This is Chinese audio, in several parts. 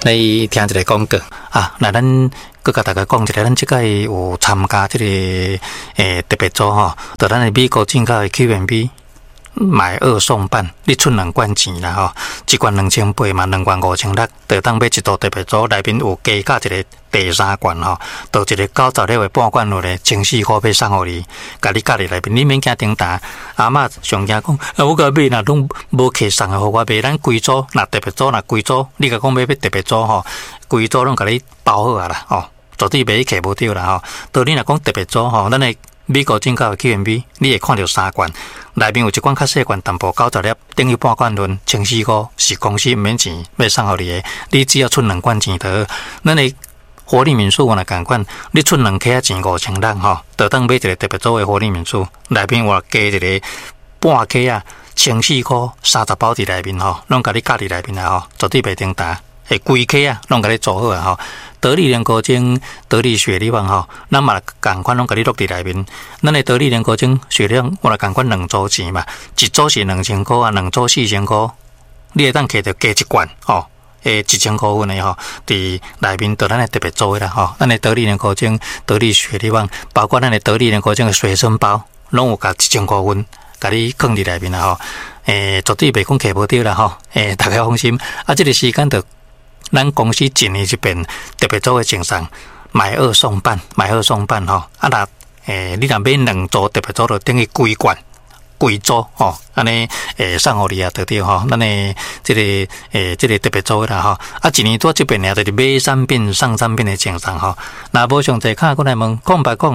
来听一个广告啊！那咱佮大家讲一下，咱即个有参加这个特别组吼，就咱的美国进口的 Q&B。买2送半，你出2罐钱啦吼，1罐2800嘛，2罐5600，就当买一组特别组，内面有加价一个第3罐吼，就一个96的半罐落来，1400要送互你，甲你夹伫内面，你免惊顶打。阿嬷上惊讲，我甲买若拢无客送互我买，咱规组，若特别组，若规组，你甲讲买特别组吼，规组拢甲你包好啊啦吼，绝对袂客无着啦吼。到你若讲特别组吼，咱的美国进口的 Q&B， 你会看到3罐。内面有1罐较细罐，淡薄90粒，等于半罐轮，1400是公司毋免钱要送互你的，你只要出2罐钱就好。咱的活力民宿我来共款，你出2克钱5600吼，就当买一个特别组的活力民宿，内面我加一个半克啊，1400 30包伫内面吼，拢甲你夹伫内面啊吼，绝对袂顶打。诶，规克啊，拢甲你做好啊吼。得力莲果精、得力雪梨王吼，咱嘛共款拢甲你录伫内面。咱的得力莲果精、雪梨王，我来共款2组钱嘛，一组是2000块啊，2组4000块，你会当摕着加1罐吼，1000块分的吼，伫内面就咱的特别组的啦吼。咱的得力莲果精、得力雪梨王，包括咱的得力莲果精的随身包，拢有加1000块分，甲你放伫内面啦吼。绝对袂讲客无着啦吼。大家放心。啊，这个时间就。咱公司1年一遍特别组的赠送，买2送半，买2送半吼。啊，若你若买2组特别组，就等于规罐、规组吼，安尼送互你啊，对对吼。咱的这个特别组啦吼。啊，1年多这边呢，就是买3品送3品的赠送吼。若无详细看过来问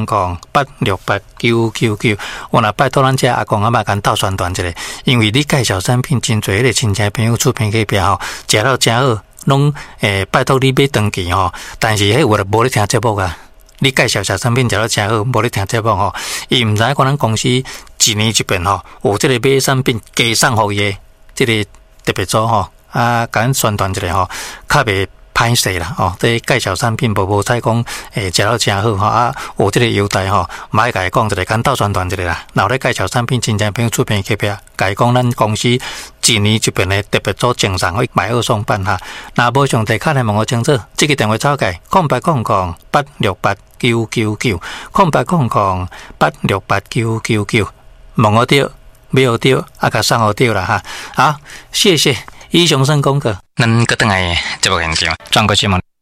0800868999，我若拜托咱这阿公阿嬷甲斗宣传一下，因为你介绍产品真侪，迄个亲戚朋友出片去标吼，食了真好。拢拜托你买长期吼，但是迄有就无咧听节目啊。你介绍产品食了真好，无咧听节目吼，伊毋知讲咱公司1年一遍吼，有即个买产品加送互伊的即个特别组吼，啊，甲咱宣传一下吼，较袂歹势啦吼。这介绍产品无采讲食了真好吼，啊，有即个优待吼，嘛甲伊讲一下，简单宣传一下啦。然后咧介绍产品，亲戚朋友出片去标，甲伊讲咱公司。1年一遍的特别组赠送，买2送半哈。若无详细看来问我清楚，这个电话走改0800868999，0800868999，问我着，买好着，啊，甲送好着啦哈。好，谢谢。以上算广告，咱搁等来节目现场，转过去问。